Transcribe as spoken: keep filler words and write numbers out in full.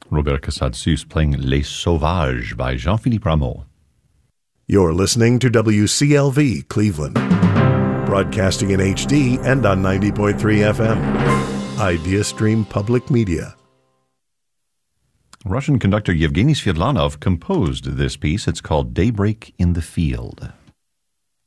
Robert Casadesus playing Les Sauvages by Jean-Philippe Rameau. You're listening to W C L V Cleveland, broadcasting in H D and on ninety point three F M. IdeaStream Public Media. Russian conductor Yevgeny Svedlanov composed this piece. It's called Daybreak in the Field.